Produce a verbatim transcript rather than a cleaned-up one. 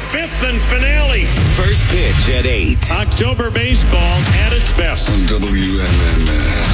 fifth and finale. First pitch at eight. October baseball at its best. On W M M S.